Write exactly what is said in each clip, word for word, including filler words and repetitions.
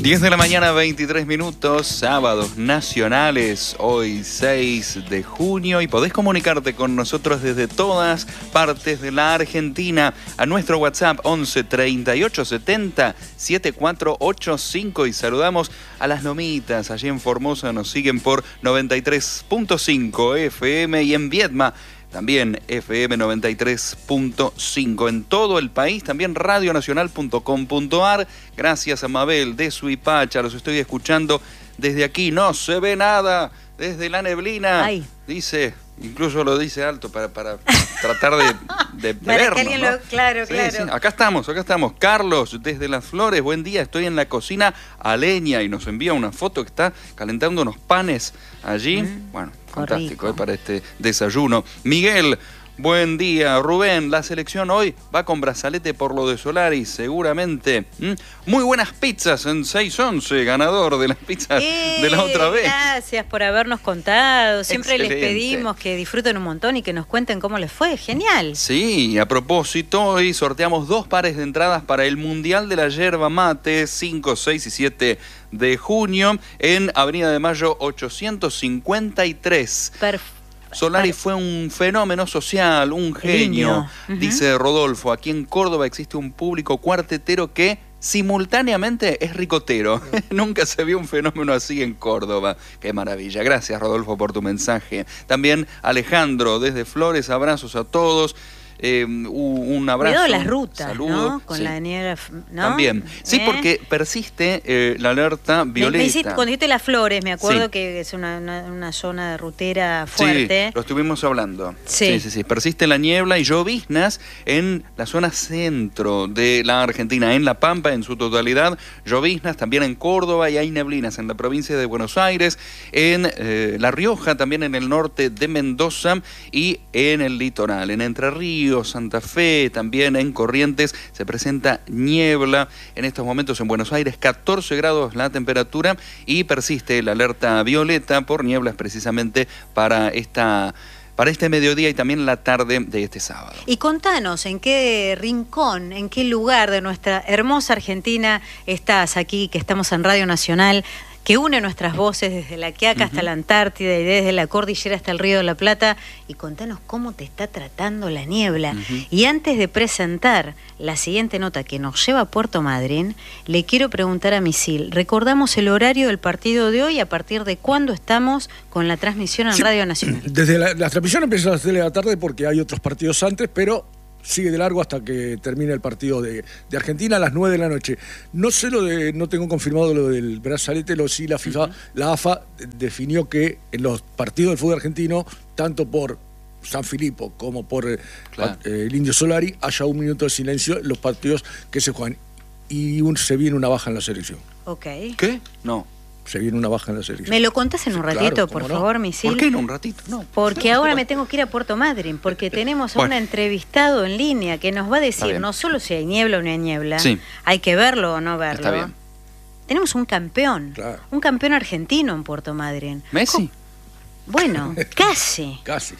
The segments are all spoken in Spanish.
diez de la mañana, veintitrés minutos, sábados nacionales, hoy seis de junio, y podés comunicarte con nosotros desde todas partes de la Argentina a nuestro WhatsApp once treinta y ocho setenta setenta y cuatro ochenta y cinco, y saludamos a las Lomitas, allí en Formosa nos siguen por noventa y tres punto cinco F M, y en Viedma también F M noventa y tres punto cinco. En todo el país, también radio nacional punto com punto a r. Gracias a Mabel de Suipacha, los estoy escuchando desde aquí. No se ve nada desde la neblina. Ay. Dice, incluso lo dice alto para, para tratar de, de, de para vernos, que alguien ¿no? lo, claro, Sí, claro. sí. Acá estamos, acá estamos. Carlos, desde Las Flores, buen día. Estoy en la cocina a leña y nos envía una foto que está calentando unos panes allí. Mm, bueno, fantástico eh, para este desayuno. Miguel, buen día. Rubén, la selección hoy va con brazalete por lo de Solari, seguramente. ¿Mm? Muy buenas pizzas en seis once, ganador de las pizzas eh, de la otra vez. Gracias por habernos contado. Siempre Excelente. Les pedimos que disfruten un montón y que nos cuenten cómo les fue. Genial. Sí, a propósito, hoy sorteamos dos pares de entradas para el Mundial de la Yerba Mate, cinco, seis y siete de junio, en Avenida de Mayo ochocientos cincuenta y tres. Perfecto. Solari fue un fenómeno social, un genio, uh-huh. Dice Rodolfo. Aquí en Córdoba existe un público cuartetero que simultáneamente es ricotero. Nunca se vio un fenómeno así en Córdoba. Qué maravilla. Gracias, Rodolfo, por tu mensaje. También Alejandro, desde Flores, abrazos a todos. Eh, un abrazo. Cuidado las rutas, saludo. ¿no? Con sí. la niebla, ¿no? También. Sí, ¿Eh? porque persiste eh, la alerta violeta. Me, me hiciste, cuando dijiste Las Flores, me acuerdo sí. que es una, una, una zona de rutera fuerte. Sí, lo estuvimos hablando. Sí. sí, sí, sí. Persiste la niebla y lloviznas en la zona centro de la Argentina, en La Pampa en su totalidad. Lloviznas también en Córdoba, y hay neblinas en la provincia de Buenos Aires, en eh, La Rioja, también en el norte de Mendoza y en el litoral, en Entre Ríos, Santa Fe, también en Corrientes se presenta niebla. En estos momentos en Buenos Aires catorce grados la temperatura, y persiste la alerta violeta por nieblas precisamente para esta para este mediodía y también la tarde de este sábado. Y contanos, ¿en qué rincón, en qué lugar de nuestra hermosa Argentina estás aquí, que estamos en Radio Nacional, que une nuestras voces desde la Quiaca uh-huh. hasta la Antártida y desde la cordillera hasta el Río de la Plata? Y contanos cómo te está tratando la niebla. Uh-huh. Y antes de presentar la siguiente nota que nos lleva a Puerto Madryn, le quiero preguntar a Misil, ¿recordamos el horario del partido de hoy? ¿A partir de cuándo estamos con la transmisión en sí, Radio Nacional? Desde la, la transmisión empieza a las seis de la tarde porque hay otros partidos antes, pero sigue de largo hasta que termine el partido de, de Argentina a las nueve de la noche. No sé lo de, no tengo confirmado lo del brazalete, lo sí la FIFA, uh-huh. la A F A definió que en los partidos del fútbol argentino, tanto por San Filipo como por claro. eh, el Indio Solari, haya un minuto de silencio en los partidos que se juegan. Y un, se viene una baja en la selección. Ok. ¿Qué? No. Se viene una baja en la selección. ¿Me lo contás en un ratito, claro, por no? favor, Misil? ¿Por qué en un ratito? No. Porque ahora me tengo que ir a Puerto Madryn, porque tenemos a bueno. un entrevistado en línea que nos va a decir no solo si hay niebla o no hay niebla, sí. hay que verlo o no verlo. Está bien. Tenemos un campeón, claro. un campeón argentino en Puerto Madryn. ¿Messi? Bueno, casi. Casi.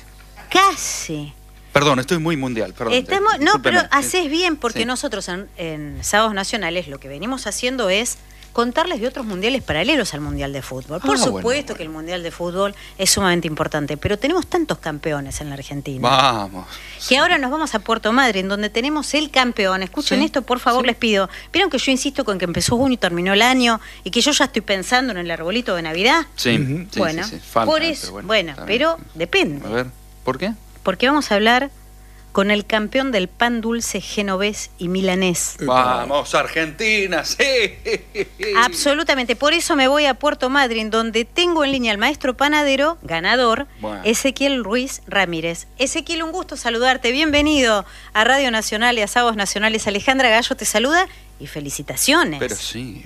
Casi. Perdón, estoy muy mundial. Perdón, Estamos, no, pero haces bien, porque sí. nosotros en, en Sábados Nacionales lo que venimos haciendo es contarles de otros mundiales paralelos al Mundial de Fútbol. Por ah, supuesto bueno, bueno. que el Mundial de Fútbol es sumamente importante, pero tenemos tantos campeones en la Argentina. Vamos. Que ahora nos vamos a Puerto Madryn, donde tenemos el campeón. Escuchen sí, esto, por favor, sí. les pido. ¿Vieron que yo insisto con que empezó junio y terminó el año y que yo ya estoy pensando en el arbolito de Navidad? Sí. Uh-huh. Bueno, sí, sí, sí. Falta, por eso, pero bueno, bueno pero depende. A ver, ¿por qué? Porque vamos a hablar con el campeón del pan dulce genovés y milanés. ¡Vamos, Argentina! ¡Sí! Absolutamente. Por eso me voy a Puerto Madryn, donde tengo en línea al maestro panadero, ganador, bueno. Ezequiel Ruiz Ramírez. Ezequiel, un gusto saludarte. Bienvenido a Radio Nacional y a Sábados Nacionales. Alejandra Gallo te saluda y felicitaciones. Pero sí.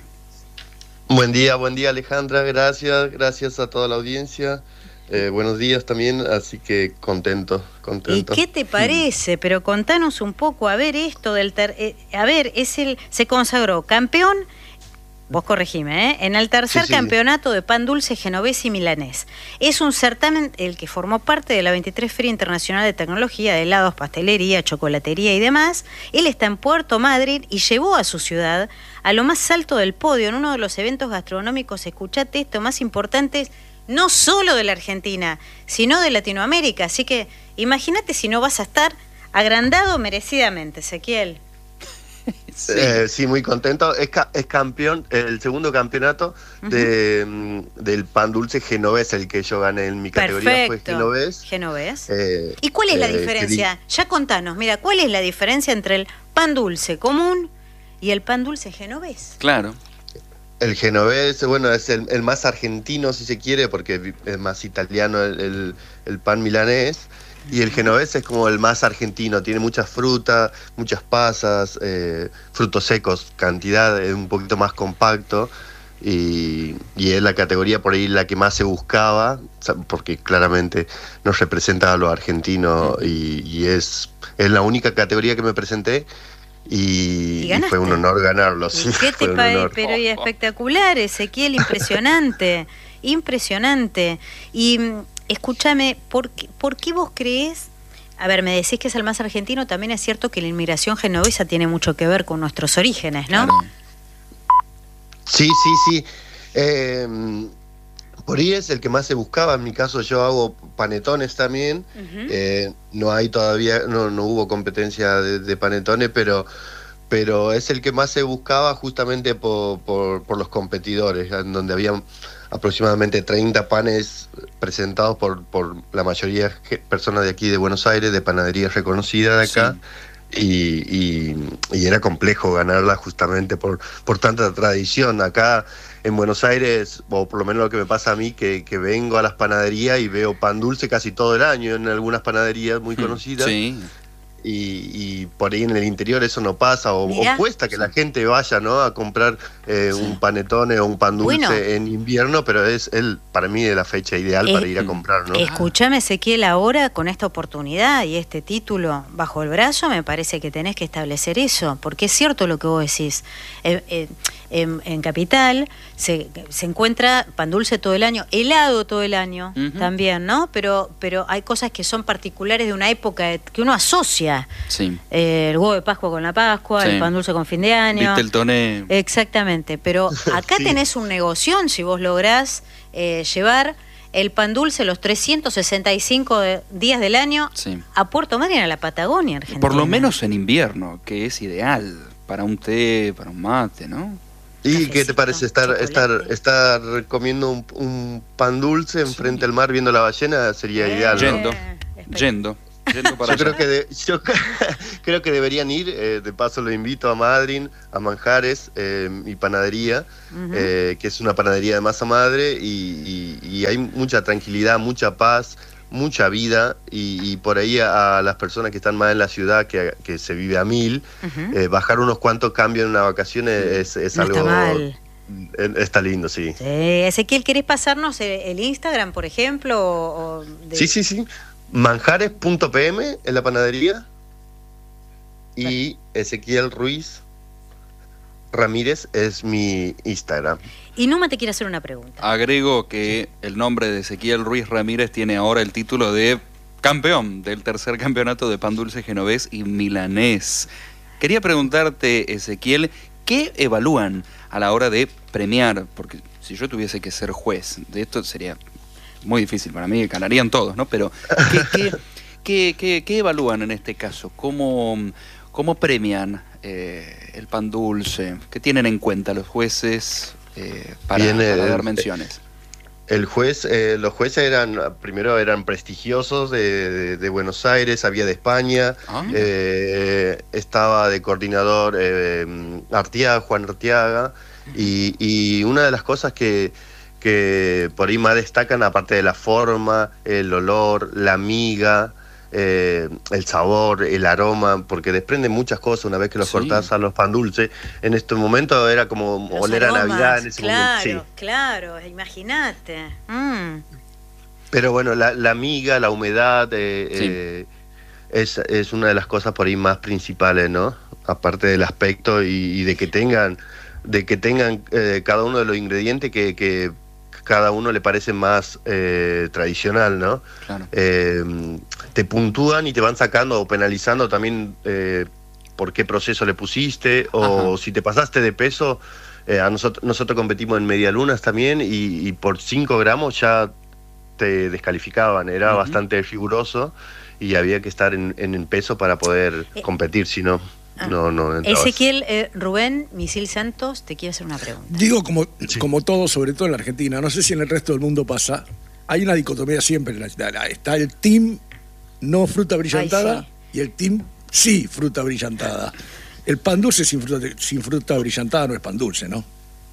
Buen día, buen día, Alejandra. Gracias, gracias a toda la audiencia. Eh, buenos días también, así que contento, contento. ¿Y qué te parece? Pero contanos un poco, a ver, esto del... Ter... Eh, a ver, es el se consagró campeón vos corregime, ¿eh? En el tercer Sí, sí. campeonato de pan dulce genovés y milanés. Es un certamen el que formó parte de la veintitrés Feria Internacional de Tecnología de helados, pastelería, chocolatería y demás. Él está en Puerto Madryn y llevó a su ciudad a lo más alto del podio en uno de los eventos gastronómicos, escuchate esto, más importantes, no solo de la Argentina, sino de Latinoamérica. Así que imagínate si no vas a estar agrandado merecidamente, Ezequiel. Sí. Eh, sí, muy contento. Es, ca es campeón, el segundo campeonato uh-huh. de, mm, del pan dulce genovés, el que yo gané en mi categoría. Perfecto. Fue genovés. Genovés. Eh, ¿Y cuál es eh, la diferencia? Ya contanos, mira, ¿cuál es la diferencia entre el pan dulce común y el pan dulce genovés? Claro. El genovés, bueno, es el, el más argentino, si se quiere, porque es más italiano el, el, el pan milanés. Y el genovés es como el más argentino, tiene muchas frutas, muchas pasas, eh, frutos secos, cantidad, es un poquito más compacto y, y es la categoría por ahí la que más se buscaba, porque claramente nos representa a lo argentino y, y es, es la única categoría que me presenté y, y, y fue un honor ganarlo. ¿Y sí, qué te parece? Pero y Oh, oh. espectacular, Ezequiel, impresionante, impresionante. Y... escúchame, ¿por qué, ¿por qué vos crees? A ver, me decís que es el más argentino, también es cierto que la inmigración genovesa tiene mucho que ver con nuestros orígenes, ¿no? Claro. Sí, sí, sí. Eh, por ahí es el que más se buscaba. En mi caso yo hago panetones también. Uh-huh. eh, no hay todavía, no, no hubo competencia de, de panetones, pero, pero es el que más se buscaba justamente por, por, por los competidores, en donde había aproximadamente treinta panes presentados por, por la mayoría de personas de aquí de Buenos Aires, de panaderías reconocidas de acá, sí. y, y, y era complejo ganarla justamente por, por tanta tradición. Acá en Buenos Aires, o por lo menos lo que me pasa a mí, que, que vengo a las panaderías y veo pan dulce casi todo el año en algunas panaderías muy conocidas. Sí. Y, y por ahí en el interior eso no pasa, o, o cuesta que sí. la gente vaya, ¿no?, a comprar eh, sí. un panetone o un pan dulce bueno. en invierno, pero es el para mí es la fecha ideal eh, para ir a comprar, ¿no? Escúchame, Ezequiel, ahora con esta oportunidad y este título bajo el brazo, me parece que tenés que establecer eso, porque es cierto lo que vos decís. Eh, eh, en, en Capital se, se encuentra pan dulce todo el año, helado todo el año uh-huh. también, ¿no? Pero, pero hay cosas que son particulares de una época que uno asocia. Sí. Eh, el huevo de Pascua con la Pascua, sí. el pan dulce con fin de año. Viste el toné. Exactamente, pero acá sí. tenés un negoción si vos lográs eh, llevar el pan dulce los trescientos sesenta y cinco de, días del año sí. a Puerto Madryn, a la Patagonia Argentina. Por lo menos en invierno, que es ideal para un té, para un mate, ¿no? ¿Y qué te parece estar estar estar comiendo un, un pan dulce enfrente sí. al mar viendo la ballena? Sería eh, ideal, ¿no? Yendo, yendo. Para yo, creo que de, yo creo que deberían ir, eh, de paso lo invito a Madryn, a Manjares, eh, mi panadería, uh-huh. eh, que es una panadería de masa madre, y, y, y hay mucha tranquilidad, mucha paz, mucha vida, y, y por ahí a, a las personas que están más en la ciudad, que, que se vive a mil, uh-huh. eh, bajar unos cuantos cambios en una vacación es, es no algo... Está mal. Está lindo, sí. sí. Ezequiel, ¿querés pasarnos el, el Instagram, por ejemplo? O de... Sí, sí, sí. manjares punto p m en la panadería y Ezequiel Ruiz Ramírez es mi Instagram. Y Numa te quiere hacer una pregunta. Agrego que sí. el nombre de Ezequiel Ruiz Ramírez tiene ahora el título de campeón del tercer campeonato de pan dulce genovés y milanés. Quería preguntarte, Ezequiel, ¿qué evalúan a la hora de premiar? Porque si yo tuviese que ser juez de esto sería muy difícil para mí, ganarían todos, ¿no? Pero, ¿qué, qué, qué, qué, qué evalúan en este caso? ¿Cómo, cómo premian eh, el pan dulce? ¿Qué tienen en cuenta los jueces eh, para, Bien, para el, dar menciones? El juez, eh, los jueces eran, primero eran prestigiosos de, de, de Buenos Aires, había de España, ah. eh, estaba de coordinador eh, Artiaga, Juan Artiaga, y, y una de las cosas que... que por ahí más destacan, aparte de la forma, el olor, la miga, eh, el sabor, el aroma, porque desprenden muchas cosas una vez que los sí. cortás a los pan dulces. En este momento era como los oler aromas, a Navidad en ese claro, momento. Sí. Claro, imagínate. Mm. Pero bueno, la, la miga, la humedad, eh, sí. eh, es, es una de las cosas por ahí más principales, ¿no? Aparte del aspecto y, y de que tengan de que tengan eh, cada uno de los ingredientes que, que cada uno le parece más eh, tradicional, ¿no? Claro. Eh, te puntúan y te van sacando o penalizando también eh, por qué proceso le pusiste, o Ajá. si te pasaste de peso. Eh, a nosotros, nosotros competimos en medialunas también, y, y por cinco gramos ya te descalificaban, era uh-huh. bastante figuroso, y había que estar en, en peso para poder eh. competir, si no... Ah. No, no entrabas. Ezequiel, eh, Rubén, Misil Santos, te quiere hacer una pregunta. Digo, como, sí. como todo, sobre todo en la Argentina, no sé si en el resto del mundo pasa, hay una dicotomía siempre. Está el team no fruta brillantada. Ay, sí. Y el team sí fruta brillantada. El pan dulce sin fruta, sin fruta brillantada no es pan dulce, ¿no?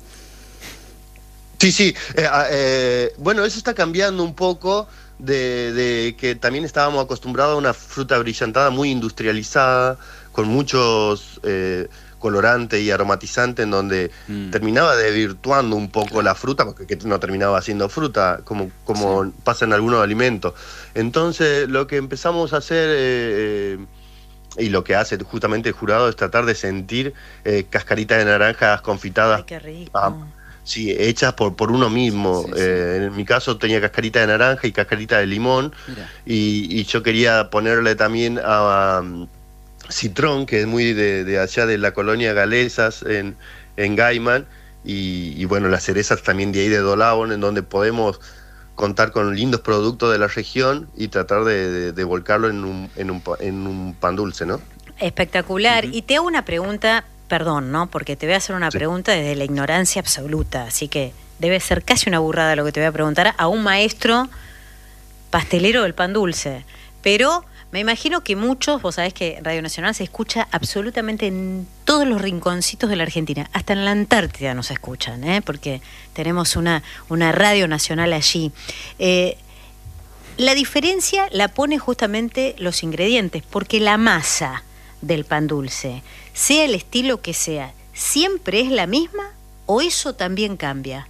Sí, sí. Eh, eh, bueno, eso está cambiando un poco, de, de que también estábamos acostumbrados a una fruta brillantada muy industrializada, con muchos eh, colorantes y aromatizantes, en donde mm. terminaba desvirtuando un poco la fruta, porque no terminaba siendo fruta, como, como sí. pasa en algunos alimentos. Entonces, lo que empezamos a hacer, eh, y lo que hace justamente el jurado, es tratar de sentir eh, cascaritas de naranjas confitadas. Ay, qué rico. Ah, sí, hechas por, por uno mismo. Sí, sí, sí. Eh, en mi caso tenía cascarita de naranja y cascarita de limón, y, y yo quería ponerle también a... a citrón, que es muy de, de allá de la colonia Galesas, en, en Gaiman, y, y bueno, las cerezas también de ahí de Dolabón, en donde podemos contar con lindos productos de la región y tratar de, de, de volcarlo en un, en, un, en un pan dulce, ¿no? Espectacular. Uh-huh. Y te hago una pregunta, perdón, ¿no? Porque te voy a hacer una sí. pregunta desde la ignorancia absoluta, así que debe ser casi una burrada lo que te voy a preguntar a un maestro pastelero del pan dulce, pero... Me imagino que muchos, vos sabés que Radio Nacional se escucha absolutamente en todos los rinconcitos de la Argentina, hasta en la Antártida nos escuchan, ¿eh? Porque tenemos una, una Radio Nacional allí. Eh, la diferencia la pone justamente los ingredientes, porque la masa del pan dulce, sea el estilo que sea, ¿siempre es la misma o eso también cambia?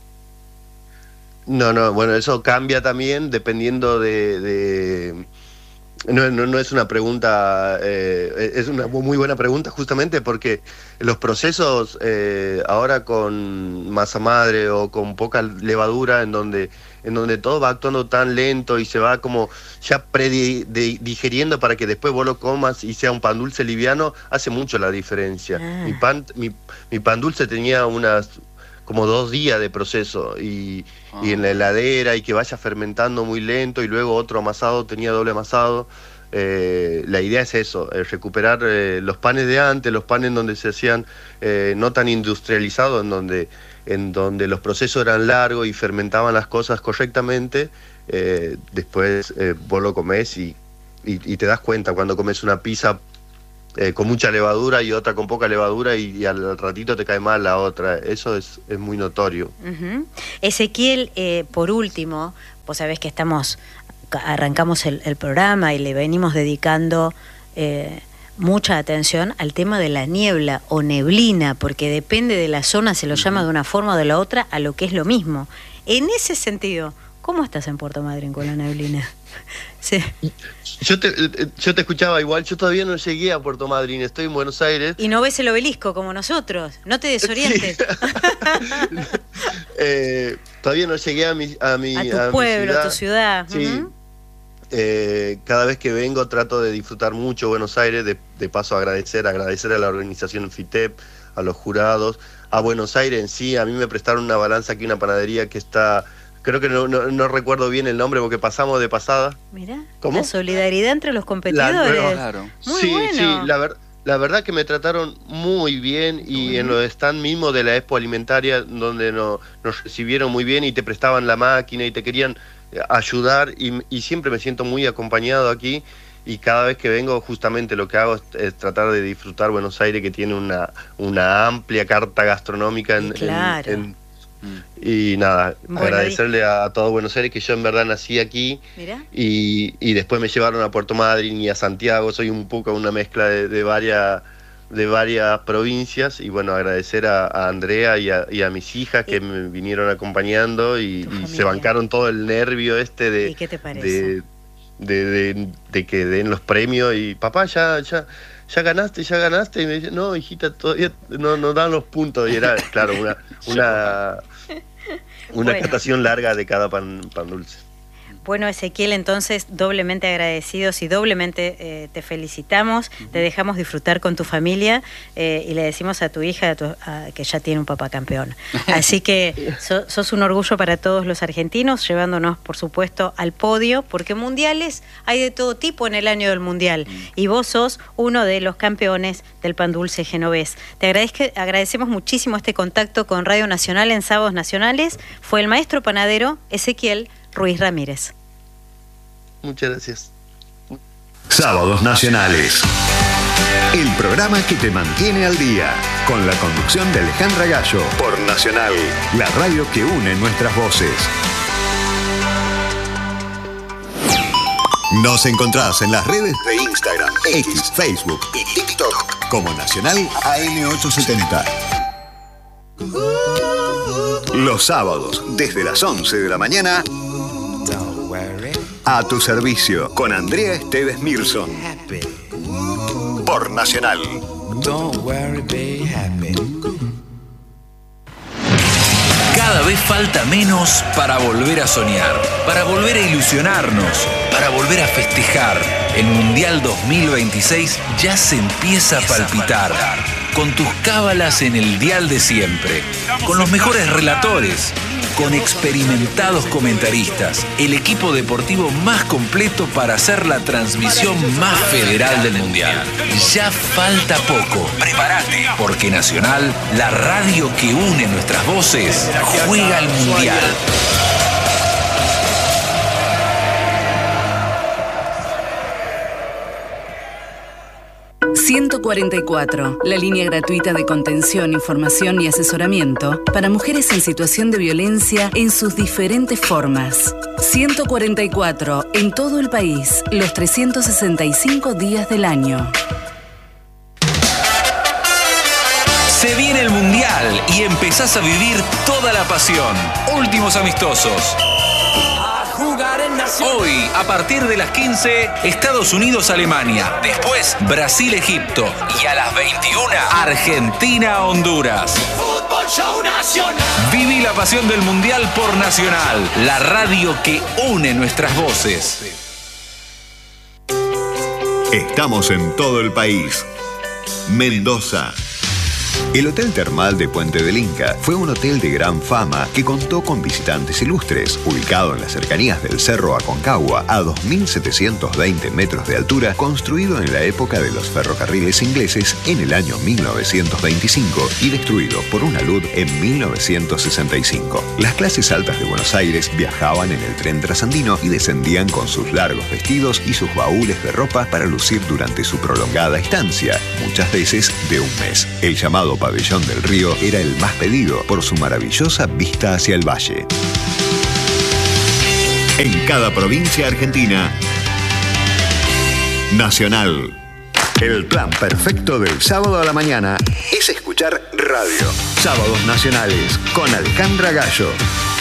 No, no, bueno, eso cambia también dependiendo de... de... No, no, no es una pregunta, eh, es una muy buena pregunta, justamente porque los procesos eh, ahora con masa madre o con poca levadura, en donde en donde todo va actuando tan lento y se va como ya predigiriendo para que después vos lo comas y sea un pan dulce liviano, hace mucho la diferencia. Ah. Mi pan, mi, mi pan dulce tenía unas... como dos días de proceso, y, ah. y en la heladera, y que vaya fermentando muy lento, y luego otro amasado, tenía doble amasado. Eh, la idea es eso, eh, recuperar eh, los panes de antes, los panes en donde se hacían eh, no tan industrializados, en donde, en donde los procesos eran largos y fermentaban las cosas correctamente. Eh, después eh, vos lo comés y, y, y te das cuenta cuando comes una pizza Eh, con mucha levadura y otra con poca levadura, y, y al ratito te cae mal la otra. Eso es, es muy notorio. Uh-huh. Ezequiel, eh, por último, vos sabés que estamos arrancamos el, el programa y le venimos dedicando eh, mucha atención al tema de la niebla o neblina, porque depende de la zona, se lo uh-huh. llama de una forma o de la otra, a lo que es lo mismo. En ese sentido, ¿cómo estás en Puerto Madryn con la neblina? Sí. Yo te, yo te escuchaba igual, yo todavía no llegué a Puerto Madryn, estoy en Buenos Aires. Y no ves el obelisco como nosotros, no te desorientes. Sí. eh, todavía no llegué a mi A, mi, a tu a pueblo, mi ciudad. a tu ciudad. Sí. Uh-huh. eh, cada vez que vengo trato de disfrutar mucho Buenos Aires, de, de paso agradecer, agradecer a la organización FITEP, a los jurados, a Buenos Aires en sí. A mí me prestaron una balanza aquí, una panadería que está... Creo que no, no, no recuerdo bien el nombre porque pasamos de pasada. Mirá, ¿cómo? La solidaridad entre los competidores. La, claro. Muy sí, bueno. sí, la, ver, la verdad que me trataron muy bien, y uh-huh. en los stand mismo de la Expo Alimentaria, donde no, nos recibieron muy bien y te prestaban la máquina y te querían ayudar, y, y siempre me siento muy acompañado aquí, y cada vez que vengo justamente lo que hago es, es tratar de disfrutar Buenos Aires, que tiene una, una amplia carta gastronómica en... Claro. en, en Y nada, bueno, agradecerle a, a todo Buenos Aires, que yo en verdad nací aquí. y, y después me llevaron a Puerto Madryn y a Santiago. Soy un poco una mezcla de, de varias de varias provincias, y bueno, agradecer a, a Andrea y a, y a mis hijas que me vinieron acompañando y, y se bancaron todo el nervio este de... ¿Y qué te parece? De, de, de, de que den los premios y papá, ya, ya, ya ganaste, ya ganaste. Y me dice, no, hijita, todavía no, no dan los puntos. Y era, claro, una, una, una bueno. catación larga de cada pan, pan dulce. Bueno, Ezequiel, entonces doblemente agradecidos y doblemente eh, te felicitamos, uh-huh. te dejamos disfrutar con tu familia eh, y le decimos a tu hija a tu, a, que ya tiene un papá campeón. Así que so, sos un orgullo para todos los argentinos, llevándonos, por supuesto, al podio, porque mundiales hay de todo tipo en el año del mundial uh-huh. y vos sos uno de los campeones del pan dulce genovés. Te agradezco, agradecemos muchísimo este contacto con Radio Nacional en Sábados Nacionales. Fue el maestro panadero Ezequiel Ruiz Ramírez. Muchas gracias. Sábados Nacionales. El programa que te mantiene al día. Con la conducción de Alejandra Gallo. Por Nacional, la radio que une nuestras voces. Nos encontrás en las redes de Instagram, X, Facebook y TikTok como Nacional A M ochocientos setenta. Los sábados, desde las once de la mañana, a tu servicio, con Andrea Esteves Mirson. Por Nacional. Cada vez falta menos para volver a soñar, para volver a ilusionarnos, para volver a festejar. El Mundial dos mil veintiséis ya se empieza a palpitar. Con tus cábalas en el dial de siempre, con los mejores relatores, con experimentados comentaristas, el equipo deportivo más completo para hacer la transmisión más federal del Mundial. Ya falta poco. Prepárate, porque Nacional, la radio que une nuestras voces, juega al Mundial. ciento cuarenta y cuatro, la línea gratuita de contención, información y asesoramiento para mujeres en situación de violencia en sus diferentes formas. ciento cuarenta y cuatro, en todo el país, los trescientos sesenta y cinco días del año. Se viene el Mundial y empezás a vivir toda la pasión. Últimos amistosos. Hoy, a partir de las quince, Estados Unidos-Alemania. Después, Brasil-Egipto. Y a las veintiuna, Argentina-Honduras. Fútbol Show Nacional. Viví la pasión del Mundial por Nacional, la radio que une nuestras voces. Estamos en todo el país. Mendoza. El Hotel Termal de Puente del Inca fue un hotel de gran fama que contó con visitantes ilustres, ubicado en las cercanías del Cerro Aconcagua, a dos mil setecientos veinte metros de altura, construido en la época de los ferrocarriles ingleses en el año mil novecientos veinticinco y destruido por una luz en mil novecientos sesenta y cinco. Las clases altas de Buenos Aires viajaban en el tren trasandino y descendían con sus largos vestidos y sus baúles de ropa para lucir durante su prolongada estancia, muchas veces de un mes. El llamado Pabellón del Río era el más pedido por su maravillosa vista hacia el valle. En cada provincia argentina, Nacional. El plan perfecto del sábado a la mañana es escuchar radio. Sábados Nacionales con Alejandra Gallo.